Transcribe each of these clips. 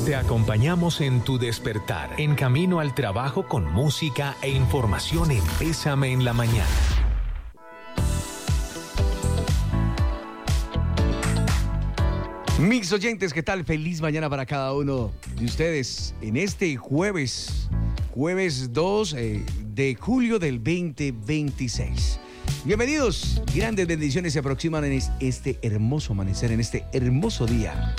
Te acompañamos en tu despertar, en camino al trabajo con música e información en Bésame en la Mañana. Mis oyentes, ¿qué tal? Feliz mañana para cada uno de ustedes en este jueves 2 de julio del 2026. Bienvenidos, grandes bendiciones se aproximan en este hermoso amanecer, en este hermoso día.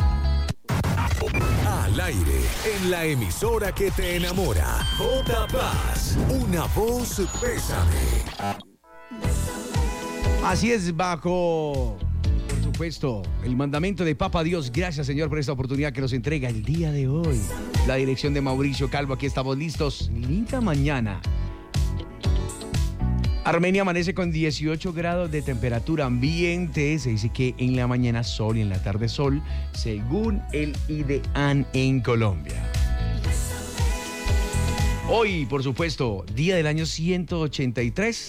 Al aire, en la emisora que te enamora, J Paz, una voz Bésame. Así es, bajo, por supuesto, el mandamiento de Papa Dios. Gracias, Señor, por esta oportunidad que nos entrega el día de hoy. La dirección de Mauricio Calvo, aquí estamos listos. Linda mañana. Armenia amanece con 18 grados de temperatura ambiente. Se dice que en la mañana sol y en la tarde sol, según el IDEAN en Colombia. Hoy, por supuesto, día del año 183.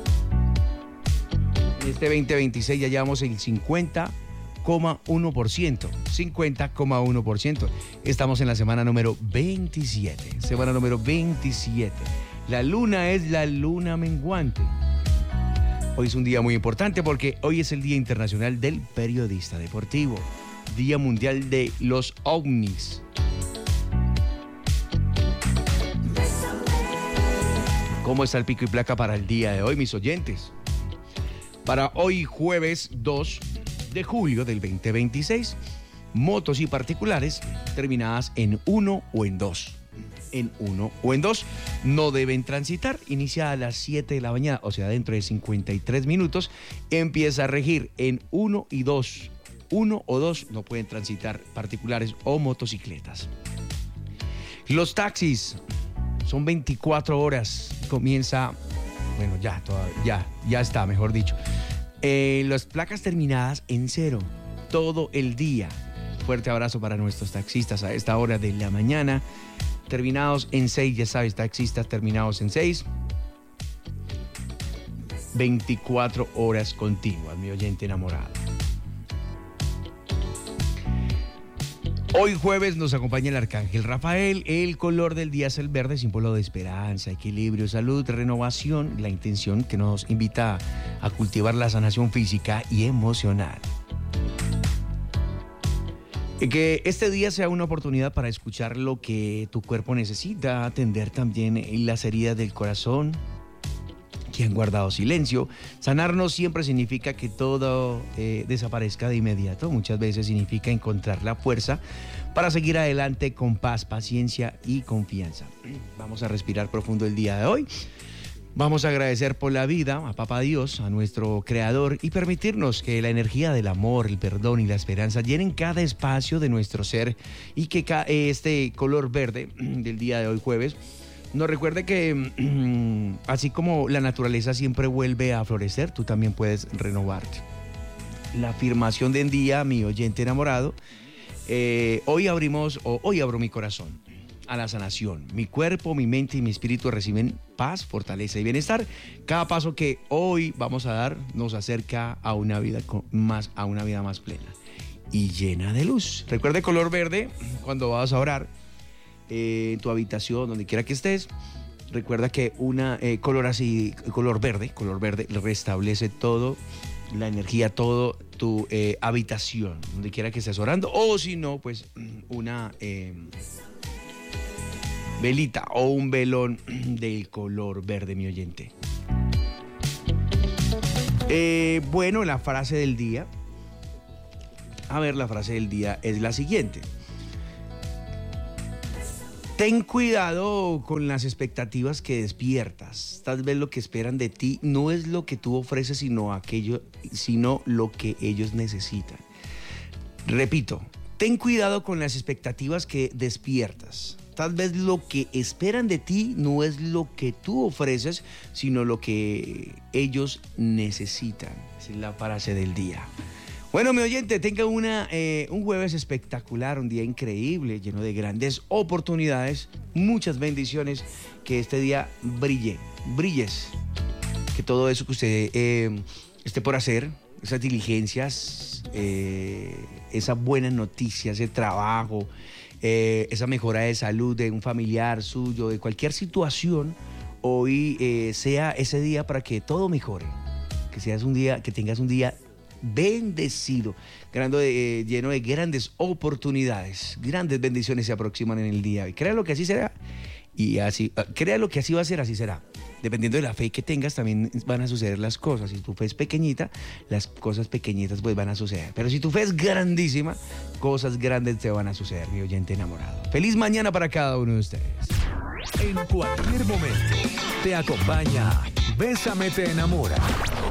En este 2026 ya llevamos el 50,1%. 50,1%. Estamos en la semana número 27. Semana número 27. La luna es la luna menguante. Hoy es un día muy importante porque hoy es el Día Internacional del Periodista Deportivo. Día Mundial de los OVNIs. ¿Cómo está el pico y placa para el día de hoy, mis oyentes? Para hoy, jueves 2 de julio del 2026, motos y particulares terminadas en 1 o en 2. En 1 o en 2 no deben transitar. Inicia a las 7 de la mañana, o sea, dentro de 53 minutos, empieza a regir en 1 y 2. 1 o 2 no pueden transitar particulares o motocicletas. Los taxis son 24 horas. Comienza, bueno, ya está, mejor dicho. Las placas terminadas en 0 todo el día. Fuerte abrazo para nuestros taxistas a esta hora de la mañana. Terminados en 6, ya sabes, taxistas terminados en 6. 24 horas continuas, mi oyente enamorado. Hoy jueves nos acompaña el Arcángel Rafael. El color del día es el verde, símbolo de esperanza, equilibrio, salud, renovación. La intención que nos invita a cultivar la sanación física y emocional. Que este día sea una oportunidad para escuchar lo que tu cuerpo necesita, atender también las heridas del corazón que han guardado silencio. Sanarnos siempre significa que todo desaparezca de inmediato. Muchas veces significa encontrar la fuerza para seguir adelante con paz, paciencia y confianza. Vamos a respirar profundo el día de hoy. Vamos a agradecer por la vida, a Papá Dios, a nuestro Creador, y permitirnos que la energía del amor, el perdón y la esperanza llenen cada espacio de nuestro ser, y que este color verde del día de hoy jueves nos recuerde que así como la naturaleza siempre vuelve a florecer, tú también puedes renovarte. La afirmación del día, mi oyente enamorado, hoy abro mi corazón a la sanación. Mi cuerpo, mi mente y mi espíritu reciben paz, fortaleza y bienestar. Cada paso que hoy vamos a dar nos acerca a una vida más plena y llena de luz. Recuerde color verde cuando vas a orar en tu habitación, donde quiera que estés. Recuerda que color verde restablece todo la energía, todo tu habitación, donde quiera que estés orando, o si no, pues una velita o un velón del color verde, mi oyente. Bueno, la frase del día. A ver, la frase del día es la siguiente. Ten cuidado con las expectativas que despiertas. Tal vez lo que esperan de ti no es lo que tú ofreces, sino lo que ellos necesitan. Repito, ten cuidado con las expectativas que despiertas. Tal vez lo que esperan de ti no es lo que tú ofreces, sino lo que ellos necesitan. Esa es la frase del día. Bueno, mi oyente, tenga un jueves espectacular, un día increíble, lleno de grandes oportunidades, muchas bendiciones, que este día brilles, que todo eso que usted esté por hacer, esas diligencias, esa buena noticia, ese trabajo, esa mejora de salud de un familiar suyo, de cualquier situación, hoy sea ese día para que todo mejore, que tengas un día bendecido, lleno de grandes oportunidades, grandes bendiciones se aproximan en el día. Y créalo que así será. Créalo que así va a ser, así será. Dependiendo de la fe que tengas, también van a suceder las cosas. Si tu fe es pequeñita, las cosas pequeñitas pues van a suceder. Pero si tu fe es grandísima, cosas grandes te van a suceder, mi oyente enamorado. Feliz mañana para cada uno de ustedes. En cualquier momento te acompaña Bésame te enamora.